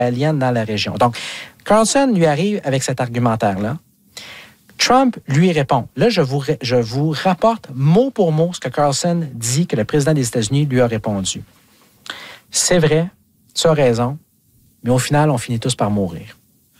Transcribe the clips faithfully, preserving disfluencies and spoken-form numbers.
israélienne dans la région. Donc, Carlson lui arrive avec cet argumentaire-là. Trump lui répond. Là, je vous, je vous rapporte mot pour mot ce que Carlson dit que le président des États-Unis lui a répondu. C'est vrai, tu as raison, mais au final, on finit tous par mourir.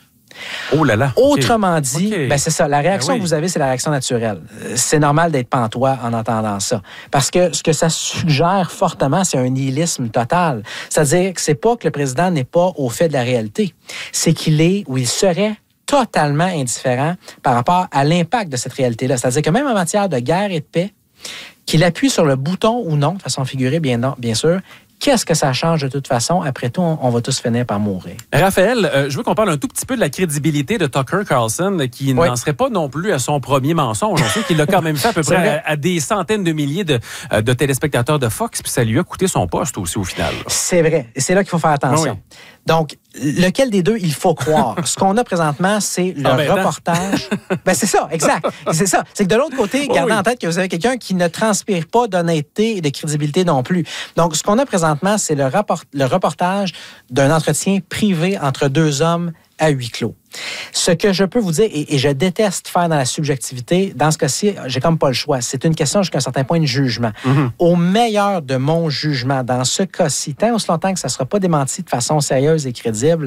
Oh là là! Autrement okay. dit, okay. ben c'est ça. La réaction ben oui. que vous avez, c'est la réaction naturelle. C'est normal d'être pantois en entendant ça. Parce que ce que ça suggère fortement, c'est un nihilisme total. C'est-à-dire que c'est pas que le président n'est pas au fait de la réalité. C'est qu'il est ou il serait totalement indifférent par rapport à l'impact de cette réalité-là. C'est-à-dire que même en matière de guerre et de paix, qu'il appuie sur le bouton ou non, de façon figurée, bien, non, bien sûr, qu'est-ce que ça change de toute façon? Après tout, on, on va tous finir par mourir. Raphaël, euh, je veux qu'on parle un tout petit peu de la crédibilité de Tucker Carlson, qui oui. n'en serait pas non plus à son premier mensonge. On sait qu'il l'a quand même fait à peu près à, à des centaines de milliers de, de téléspectateurs de Fox, puis ça lui a coûté son poste aussi au final. Là. C'est vrai. Et c'est là qu'il faut faire attention. Oui. Donc, lequel des deux il faut croire? Ce qu'on a présentement, c'est le ah ben, reportage. ben c'est ça, exact. C'est ça. C'est que de l'autre côté, oh, gardez oui. en tête que vous avez quelqu'un qui ne transpire pas d'honnêteté et de crédibilité non plus. Donc, ce qu'on a présentement, c'est le, rapport, le reportage d'un entretien privé entre deux hommes à huis clos. Ce que je peux vous dire, et, et je déteste faire dans la subjectivité, dans ce cas-ci, j'ai comme pas le choix. C'est une question jusqu'à un certain point de jugement. Mm-hmm. Au meilleur de mon jugement, dans ce cas-ci, tant aussi longtemps que ça ne sera pas démenti de façon sérieuse et crédible,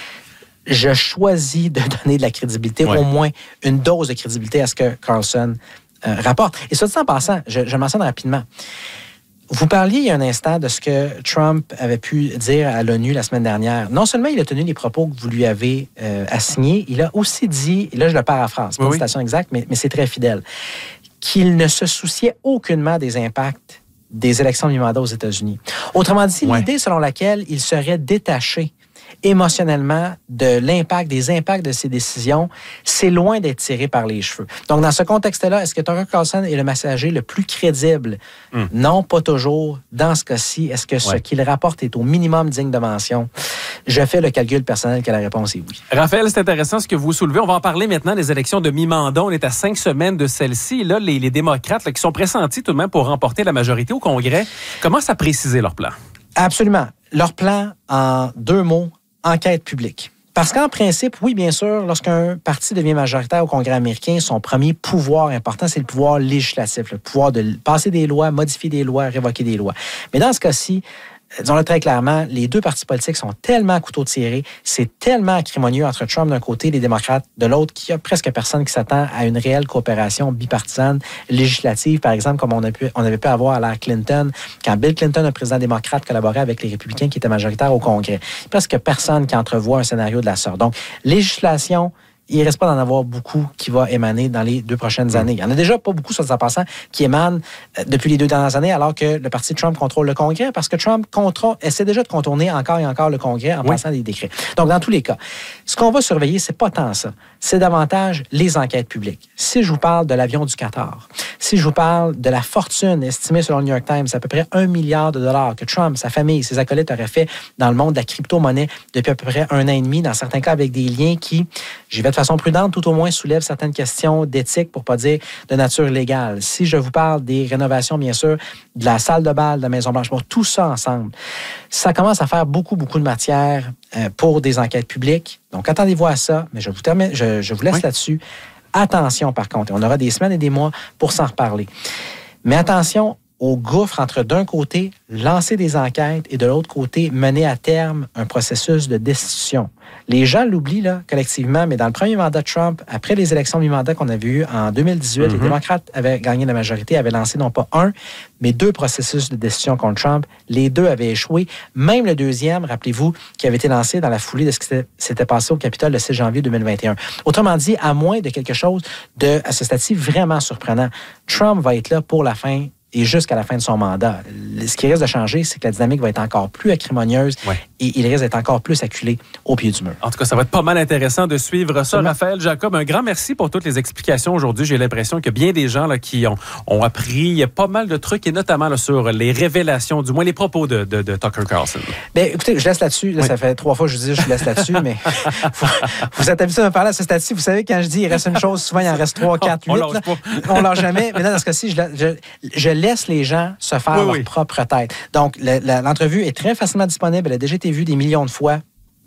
je choisis de donner de la crédibilité, ouais. au moins une dose de crédibilité à ce que Carlson euh, rapporte. Et soit dit en passant, je, je mentionne rapidement, vous parliez il y a un instant de ce que Trump avait pu dire à l'ONU la semaine dernière. Non seulement il a tenu les propos que vous lui avez euh, assignés, il a aussi dit, et là je le paraphrase, pas oui, une citation exacte, mais, mais c'est très fidèle, qu'il ne se souciait aucunement des impacts des élections de mi-mandat aux États-Unis. Autrement dit, ouais. l'idée selon laquelle il serait détaché émotionnellement de l'impact, des impacts de ses décisions, c'est loin d'être tiré par les cheveux. Donc, dans ce contexte-là, est-ce que Tucker Carlson est le messager le plus crédible? Mm. Non, pas toujours. Dans ce cas-ci, est-ce que ce ouais. qu'il rapporte est au minimum digne de mention? Je fais le calcul personnel que la réponse est oui. Raphaël, c'est intéressant ce que vous soulevez. On va en parler maintenant des élections de mi-mandat. On est à cinq semaines de celles-ci. Là, les, les démocrates là, qui sont pressentis tout de même pour remporter la majorité au Congrès, commencent à préciser leur plan. Absolument. Leur plan, en deux mots, enquête publique. Parce qu'en principe, oui, bien sûr, lorsqu'un parti devient majoritaire au Congrès américain, son premier pouvoir important, c'est le pouvoir législatif, le pouvoir de passer des lois, modifier des lois, révoquer des lois. Mais dans ce cas-ci, disons-le très clairement, les deux partis politiques sont tellement à couteau tiré, c'est tellement acrimonieux entre Trump d'un côté et les démocrates de l'autre qu'il y a presque personne qui s'attend à une réelle coopération bipartisane législative, par exemple, comme on, a pu, on avait pu avoir à l'ère Clinton, quand Bill Clinton, un président démocrate, collaborait avec les républicains qui étaient majoritaires au Congrès. Presque personne qui entrevoit un scénario de la sorte. Donc, législation, il ne reste pas d'en avoir beaucoup qui va émaner dans les deux prochaines années. Il n'y en a déjà pas beaucoup, soit dit en passant, qui émanent depuis les deux dernières années, alors que le parti Trump contrôle le Congrès, parce que Trump contrôle, essaie déjà de contourner encore et encore le Congrès en oui. passant des décrets. Donc, dans tous les cas, ce qu'on va surveiller, c'est pas tant ça. C'est davantage les enquêtes publiques. Si je vous parle de l'avion du Qatar, si je vous parle de la fortune estimée selon le New York Times, à peu près un milliard de dollars que Trump, sa famille, ses acolytes auraient fait dans le monde de la crypto-monnaie depuis à peu près un an et demi, dans certains cas avec des liens qui, j'y vais de façon prudente, tout au moins soulèvent certaines questions d'éthique, pour pas dire de nature légale. Si je vous parle des rénovations, bien sûr, de la salle de bal de la Maison-Blanche, bon, tout ça ensemble, ça commence à faire beaucoup, beaucoup de matière euh, pour des enquêtes publiques. Donc, attendez-vous à ça, mais je vous, termine, je, je vous laisse oui. là-dessus. Attention, par contre, on aura des semaines et des mois pour s'en reparler. Mais attention au gouffre entre, d'un côté, lancer des enquêtes et de l'autre côté, mener à terme un processus de destitution. Les gens l'oublient, là, collectivement, mais dans le premier mandat de Trump, après les élections de mi-mandat qu'on avait eues en deux mille dix-huit, mm-hmm. les démocrates avaient gagné la majorité, avaient lancé non pas un, mais deux processus de destitution contre Trump. Les deux avaient échoué. Même le deuxième, rappelez-vous, qui avait été lancé dans la foulée de ce qui s'était passé au Capitole le six janvier deux mille vingt et un. Autrement dit, à moins de quelque chose de, à ce stade-ci, vraiment surprenant, Trump va être là pour la fin et jusqu'à la fin de son mandat. Ce qui risque de changer, c'est que la dynamique va être encore plus acrimonieuse ouais. et il risque d'être encore plus acculé au pied du mur. En tout cas, ça va être pas mal intéressant de suivre ça. Absolument. Raphaël Jacob, un grand merci pour toutes les explications aujourd'hui. J'ai l'impression que bien des gens là, qui ont, ont appris pas mal de trucs, et notamment là, sur les révélations, du moins les propos de, de, de Tucker Carlson. Bien, écoutez, je laisse là-dessus. Là, oui. Ça fait trois fois que je dis je laisse là-dessus, mais vous, vous êtes habitué à me parler à ce stade-ci. Vous savez, quand je dis il reste une chose, souvent il en reste trois, quatre, huit. On ne lâche jamais. Mais là, dans ce cas-ci, je, je, je laisse les gens se faire oui, leur oui. propre tête. Donc, le, la, l'entrevue est très facilement disponible. Elle a déjà été vue des millions de fois.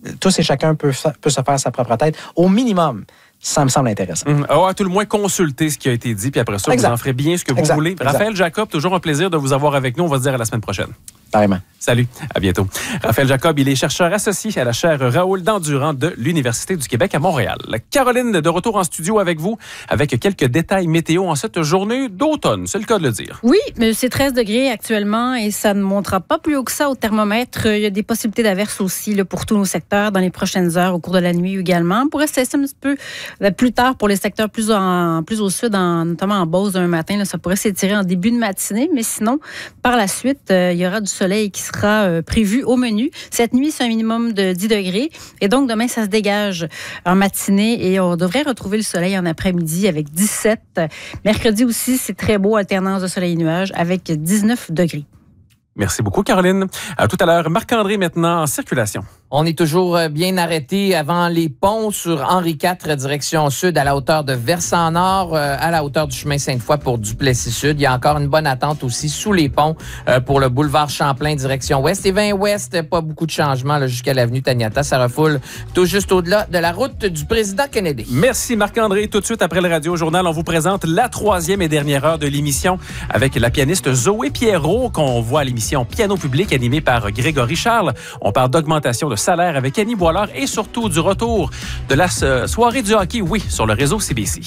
tous et chacun peut, peut se faire sa propre tête. Au minimum, ça me semble intéressant. Mmh. Ah, à tout le moins, consulter ce qui a été dit, puis après ça, exact. Vous en ferez bien ce que vous exact. voulez. Exact. Raphaël Jacob, toujours un plaisir de vous avoir avec nous. On va se dire à la semaine prochaine. Pareillement. Salut, à bientôt. Raphaël Jacob, il est chercheur associé à la chaire Raoul Dandurand de l'Université du Québec à Montréal. Caroline, de retour en studio avec vous, avec quelques détails météo en cette journée d'automne, c'est le cas de le dire. Oui, mais c'est treize degrés actuellement et ça ne montera pas plus haut que ça au thermomètre. Il y a des possibilités d'averses aussi là, pour tous nos secteurs dans les prochaines heures, au cours de la nuit également. On pourrait se laisser un petit peu plus tard pour les secteurs plus, en, plus au sud, en, notamment en Beauce d'un matin. Là, ça pourrait s'étirer en début de matinée, mais sinon, par la suite, euh, il y aura du soleil qui sera euh, prévu au menu. Cette nuit, c'est un minimum de dix degrés. Et donc, demain, ça se dégage en matinée et on devrait retrouver le soleil en après-midi avec dix-sept. Mercredi aussi, c'est très beau, alternance de soleil et nuages avec dix-neuf degrés. Merci beaucoup, Caroline. À tout à l'heure. Marc-André, maintenant, en circulation. On est toujours bien arrêté avant les ponts sur Henri quatre, direction sud, à la hauteur de Versant-Nord, à la hauteur du chemin Sainte-Foy pour Duplessis-Sud. Il y a encore une bonne attente aussi sous les ponts pour le boulevard Champlain, direction ouest. Et vingt ouest, pas beaucoup de changements là, jusqu'à l'avenue Taniata. Ça refoule tout juste au-delà de la route du président Kennedy. Merci, Marc-André. Tout de suite après le Radio-Journal, on vous présente la troisième et dernière heure de l'émission avec la pianiste Zoé Pierrot, qu'on voit à l'émission Piano Public animée par Grégory Charles. On parle d'augmentation de salaire avec Annie Boilard et surtout du retour de la soirée du hockey, oui, sur le réseau C B C.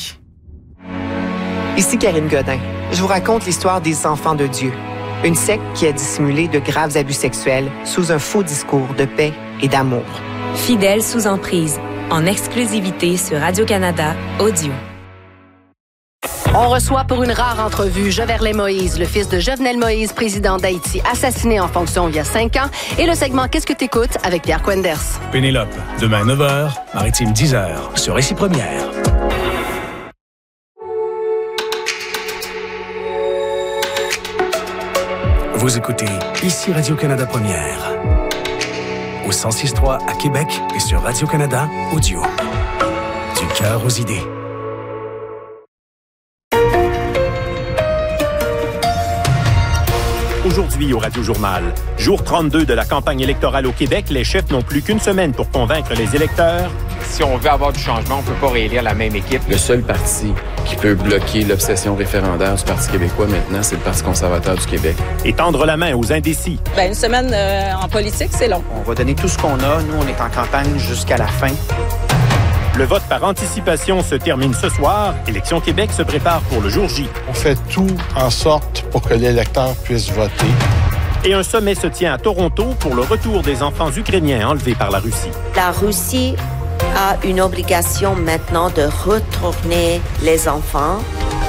Ici Karine Godin. Je vous raconte l'histoire des enfants de Dieu. Une secte qui a dissimulé de graves abus sexuels sous un faux discours de paix et d'amour. Fidèles sous emprise, en exclusivité sur Radio-Canada Audio. On reçoit pour une rare entrevue Joverley Moïse, le fils de Jovenel Moïse, président d'Haïti, assassiné en fonction il y a cinq ans, et le segment Qu'est-ce que t'écoutes avec Pierre Quenders. Pénélope, demain neuf heures, Maritime dix heures, sur Récit Première. Vous écoutez ici Radio-Canada Première, au cent six point trois à Québec et sur Radio-Canada Audio. Du cœur aux idées. Aujourd'hui au Radio-Journal, jour trente-deux de la campagne électorale au Québec, les chefs n'ont plus qu'une semaine pour convaincre les électeurs. Si on veut avoir du changement, on ne peut pas réélire la même équipe. Le seul parti qui peut bloquer l'obsession référendaire du Parti québécois maintenant, c'est le Parti conservateur du Québec. Et tendre la main aux indécis. Bien, une semaine euh, en politique, c'est long. On va donner tout ce qu'on a. Nous, on est en campagne jusqu'à la fin. Le vote par anticipation se termine ce soir. Élection Québec se prépare pour le jour J. On fait tout en sorte pour que l'électeur puisse voter. Et un sommet se tient à Toronto pour le retour des enfants ukrainiens enlevés par la Russie. La Russie a une obligation maintenant de retourner les enfants.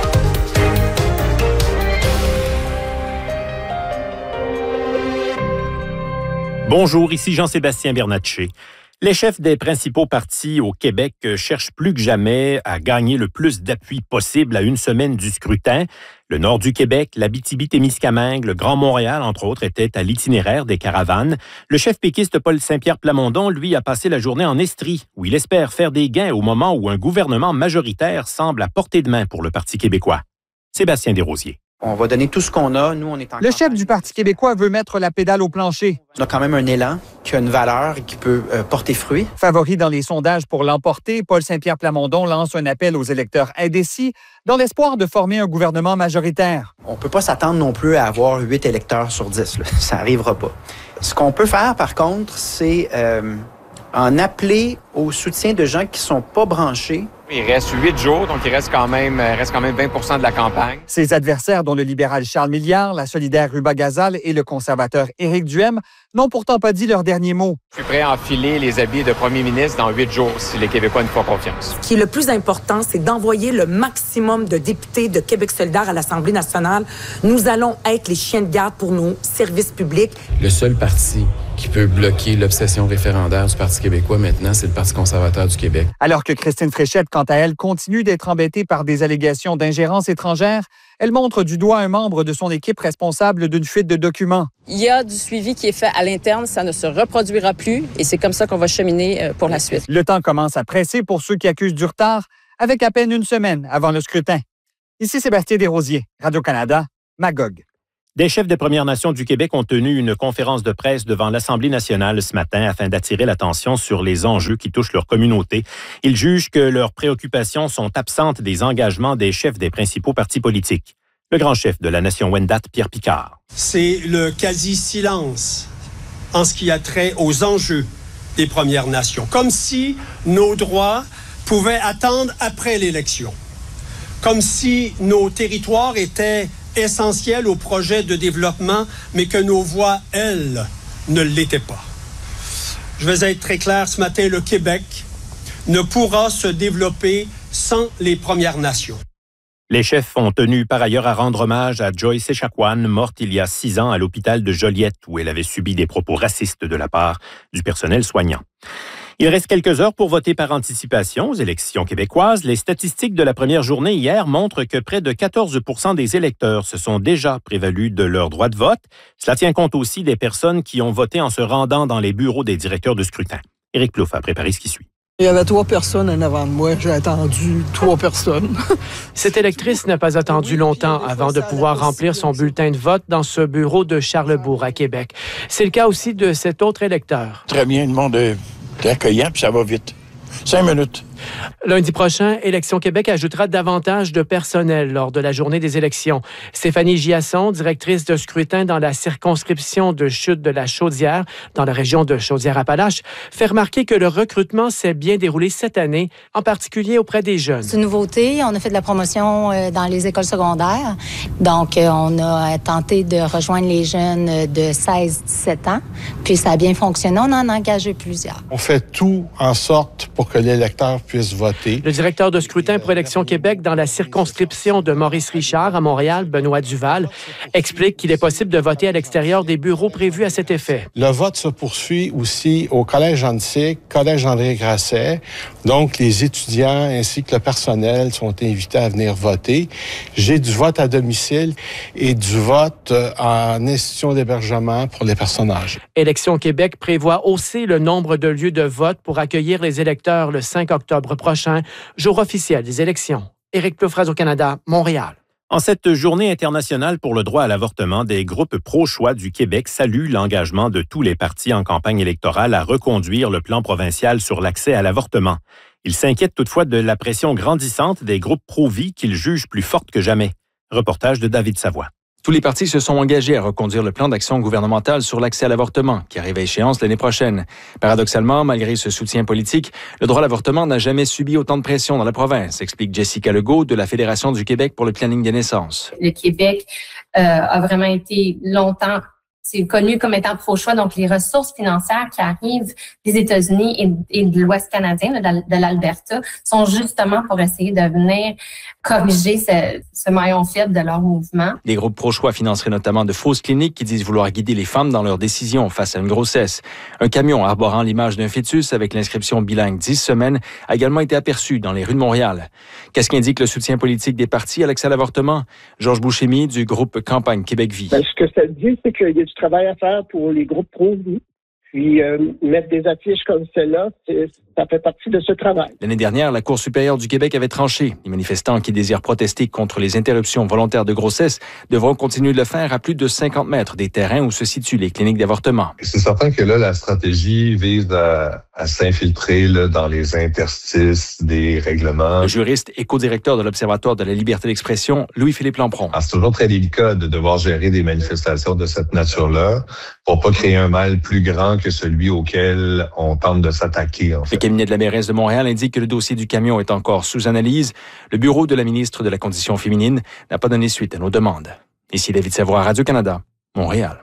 Bonjour, ici Jean-Sébastien Bernatchez. Les chefs des principaux partis au Québec cherchent plus que jamais à gagner le plus d'appui possible à une semaine du scrutin. Le nord du Québec, l'Abitibi-Témiscamingue, le Grand Montréal, entre autres, étaient à l'itinéraire des caravanes. Le chef péquiste Paul Saint-Pierre Plamondon, lui, a passé la journée en Estrie, où il espère faire des gains au moment où un gouvernement majoritaire semble à portée de main pour le Parti québécois. Sébastien Desrosiers. On va donner tout ce qu'on a. Nous, on est en Le chef du Parti québécois veut mettre la pédale au plancher. On a quand même un élan qui a une valeur et qui peut euh, porter fruit. Favori dans les sondages pour l'emporter, Paul Saint-Pierre Plamondon lance un appel aux électeurs indécis dans l'espoir de former un gouvernement majoritaire. On ne peut pas s'attendre non plus à avoir huit électeurs sur dix. Là. Ça n'arrivera pas. Ce qu'on peut faire, par contre, c'est euh, en appeler au soutien de gens qui ne sont pas branchés. Il reste huit jours, donc il reste quand même, reste quand même vingt pour cent de la campagne. Ses adversaires, dont le libéral Charles Milliard, la solidaire Ruba Gazal et le conservateur Éric Duhem, n'ont pourtant pas dit leur dernier mot. Je suis prêt à enfiler les habits de premier ministre dans huit jours si les Québécois nous font confiance. Ce qui est le plus important, c'est d'envoyer le maximum de députés de Québec solidaire à l'Assemblée nationale. Nous allons être les chiens de garde pour nos services publics. Le seul parti qui peut bloquer l'obsession référendaire du Parti québécois maintenant, c'est le Parti conservateur du Québec. Alors que Christine Fréchette, quant à elle, continue d'être embêtée par des allégations d'ingérence étrangère, elle montre du doigt un membre de son équipe responsable d'une fuite de documents. Il y a du suivi qui est fait à l'interne, ça ne se reproduira plus et c'est comme ça qu'on va cheminer pour la suite. Le temps commence à presser pour ceux qui accusent du retard, avec à peine une semaine avant le scrutin. Ici Sébastien Desrosiers, Radio-Canada, Magog. Des chefs des Premières Nations du Québec ont tenu une conférence de presse devant l'Assemblée nationale ce matin afin d'attirer l'attention sur les enjeux qui touchent leur communauté. Ils jugent que leurs préoccupations sont absentes des engagements des chefs des principaux partis politiques. Le grand chef de la Nation Wendat, Pierre Picard. C'est le quasi-silence en ce qui a trait aux enjeux des Premières Nations, comme si nos droits pouvaient attendre après l'élection, comme si nos territoires étaient essentiels au projet de développement, mais que nos voix, elles, ne l'étaient pas. Je vais être très clair ce matin, le Québec ne pourra se développer sans les Premières Nations. Les chefs ont tenu par ailleurs à rendre hommage à Joyce Echaquan, morte il y a six ans à l'hôpital de Joliette, où elle avait subi des propos racistes de la part du personnel soignant. Il reste quelques heures pour voter par anticipation aux élections québécoises. Les statistiques de la première journée hier montrent que près de quatorze pour cent des électeurs se sont déjà prévalus de leur droit de vote. Cela tient compte aussi des personnes qui ont voté en se rendant dans les bureaux des directeurs de scrutin. Éric Plouffe a préparé ce qui suit. Il y avait trois personnes en avant de moi. J'ai attendu trois personnes. Cette électrice n'a pas attendu longtemps avant de pouvoir remplir son bulletin de vote dans ce bureau de Charlesbourg à Québec. C'est le cas aussi de cet autre électeur. Très bien, le monde est accueillant, puis ça va vite. Cinq minutes. Lundi prochain, Élections Québec ajoutera davantage de personnel lors de la journée des élections. Stéphanie Giasson, directrice de scrutin dans la circonscription de Chute de la Chaudière, dans la région de Chaudière-Appalaches, fait remarquer que le recrutement s'est bien déroulé cette année, en particulier auprès des jeunes. C'est une nouveauté. On a fait de la promotion dans les écoles secondaires. Donc, on a tenté de rejoindre les jeunes de seize à dix-sept ans. Puis, ça a bien fonctionné. On en a engagé plusieurs. On fait tout en sorte pour que l'électeur puisse voter. Le directeur de scrutin pour Élections Québec dans la circonscription de Maurice-Richard à Montréal, Benoît Duval, explique qu'il est possible de voter à l'extérieur des bureaux prévus à cet effet. Le vote se poursuit aussi au Collège Antique, Collège André Grasset. Donc, les étudiants ainsi que le personnel sont invités à venir voter. J'ai du vote à domicile et du vote en institution d'hébergement pour les personnes âgées. Élections Québec prévoit hausser le nombre de lieux de vote pour accueillir les électeurs le cinq octobre prochain, jour officiel des élections. Éric Plouffe, au Canada, Montréal. En cette journée internationale pour le droit à l'avortement, des groupes pro-choix du Québec saluent l'engagement de tous les partis en campagne électorale à reconduire le plan provincial sur l'accès à l'avortement. Ils s'inquiètent toutefois de la pression grandissante des groupes pro-vie qu'ils jugent plus forte que jamais. Reportage de David Savoie. Tous les partis se sont engagés à reconduire le plan d'action gouvernemental sur l'accès à l'avortement, qui arrive à échéance l'année prochaine. Paradoxalement, malgré ce soutien politique, le droit à l'avortement n'a jamais subi autant de pression dans la province, explique Jessica Legault de la Fédération du Québec pour le planning des naissances. Le Québec euh, a vraiment été longtemps... C'est connu comme étant pro-choix, donc les ressources financières qui arrivent des États-Unis et, et de l'Ouest canadien, de, de l'Alberta, sont justement pour essayer de venir corriger ce, ce maillon faible de leur mouvement. Les groupes pro-choix financeraient notamment de fausses cliniques qui disent vouloir guider les femmes dans leurs décisions face à une grossesse. Un camion arborant l'image d'un fœtus avec l'inscription bilingue dix semaines a également été aperçu dans les rues de Montréal. Qu'est-ce qu'indique le soutien politique des partis à l'accès à l'avortement? Georges Bouchemi du groupe Campagne Québec Vie. Ben, ce que ça dit, c'est qu'il y a du travail à faire pour les groupes pro-vie. Puis euh, mettre des affiches comme celle-là, ça fait partie de ce travail. L'année dernière, la Cour supérieure du Québec avait tranché. Les manifestants qui désirent protester contre les interruptions volontaires de grossesse devront continuer de le faire à plus de cinquante mètres des terrains où se situent les cliniques d'avortement. C'est certain que là, la stratégie vise à, à s'infiltrer là, dans les interstices des règlements. Le juriste et co-directeur de l'Observatoire de la liberté d'expression, Louis-Philippe Lampron. Ah, c'est toujours très délicat de devoir gérer des manifestations de cette nature-là pour pas créer un mal plus grand que celui auquel on tente de s'attaquer. En fait. Le cabinet de la mairesse de Montréal indique que le dossier du camion est encore sous analyse. Le bureau de la ministre de la Condition féminine n'a pas donné suite à nos demandes. Ici David Savoie, Radio-Canada, Montréal.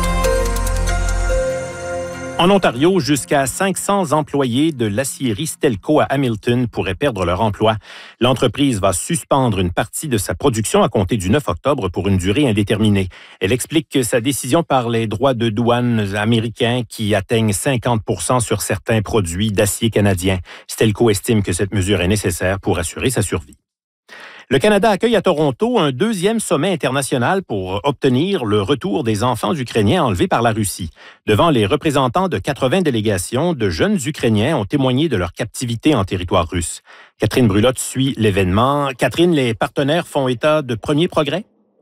En Ontario, jusqu'à cinq cents employés de l'acierie Stelco à Hamilton pourraient perdre leur emploi. L'entreprise va suspendre une partie de sa production à compter du neuf octobre pour une durée indéterminée. Elle explique que sa décision par les droits de douane américains qui atteignent cinquante pour cent sur certains produits d'acier canadien. Stelco estime que cette mesure est nécessaire pour assurer sa survie. Le Canada accueille à Toronto un deuxième sommet international pour obtenir le retour des enfants ukrainiens enlevés par la Russie. Devant les représentants de quatre-vingts délégations, de jeunes Ukrainiens ont témoigné de leur captivité en territoire russe. Catherine Brulotte suit l'événement. Catherine, les partenaires font état de premiers progrès?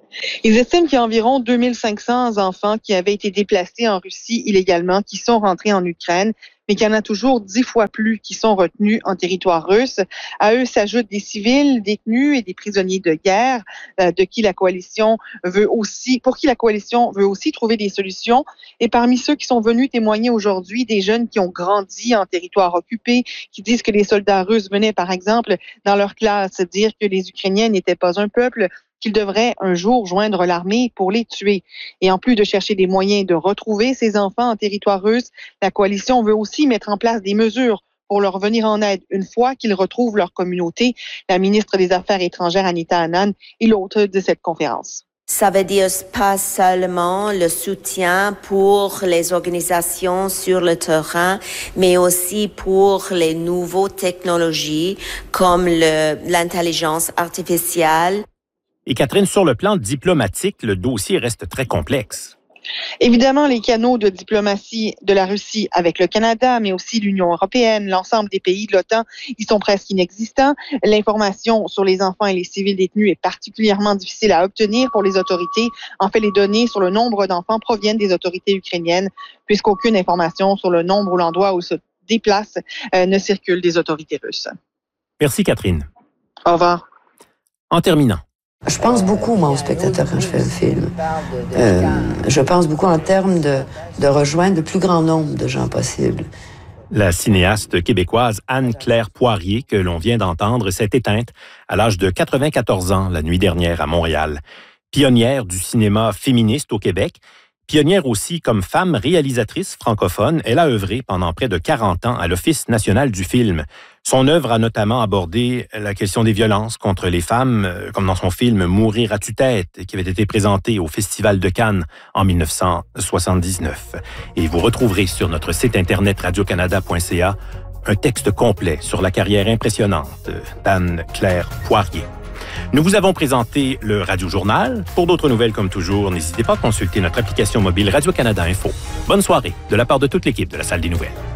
Ils estiment qu'il y a environ deux mille cinq cents enfants qui avaient été déplacés en Russie illégalement, qui sont rentrés en Ukraine, mais qu'il y en a toujours dix fois plus qui sont retenus en territoire russe. À eux s'ajoutent des civils détenus et des prisonniers de guerre, euh, de qui la coalition veut aussi, pour qui la coalition veut aussi trouver des solutions. Et parmi ceux qui sont venus témoigner aujourd'hui, des jeunes qui ont grandi en territoire occupé, qui disent que les soldats russes venaient, par exemple, dans leur classe dire que les Ukrainiens n'étaient pas un peuple, qu'ils devraient un jour joindre l'armée pour les tuer. Et en plus de chercher des moyens de retrouver ces enfants en territoire russe, la coalition veut aussi mettre en place des mesures pour leur venir en aide une fois qu'ils retrouvent leur communauté. La ministre des Affaires étrangères, Anita Anand, est l'hôte de cette conférence. Ça veut dire pas seulement le soutien pour les organisations sur le terrain, mais aussi pour les nouvelles technologies comme le, l'intelligence artificielle. Et Catherine, sur le plan diplomatique, le dossier reste très complexe. Évidemment, les canaux de diplomatie de la Russie avec le Canada, mais aussi l'Union européenne, l'ensemble des pays de l'OTAN, ils sont presque inexistants. L'information sur les enfants et les civils détenus est particulièrement difficile à obtenir pour les autorités. En fait, les données sur le nombre d'enfants proviennent des autorités ukrainiennes, puisqu'aucune information sur le nombre ou l'endroit où se déplacent euh, ne circule des autorités russes. Merci, Catherine. Au revoir. En terminant, je pense beaucoup, moi, aux spectateurs quand je fais un film. Euh, je pense beaucoup en termes de, de rejoindre le plus grand nombre de gens possible. La cinéaste québécoise Anne-Claire Poirier, que l'on vient d'entendre, s'est éteinte à l'âge de quatre-vingt-quatorze ans la nuit dernière à Montréal. Pionnière du cinéma féministe au Québec, pionnière aussi comme femme réalisatrice francophone, elle a œuvré pendant près de quarante ans à l'Office national du film. Son œuvre a notamment abordé la question des violences contre les femmes, comme dans son film « Mourir à tue-tête » qui avait été présenté au Festival de Cannes en dix-neuf cent soixante-dix-neuf. Et vous retrouverez sur notre site internet radio canada point c a un texte complet sur la carrière impressionnante d'Anne-Claire Poirier. Nous vous avons présenté le Radio-Journal. Pour d'autres nouvelles, comme toujours, n'hésitez pas à consulter notre application mobile Radio-Canada Info. Bonne soirée de la part de toute l'équipe de la Salle des Nouvelles.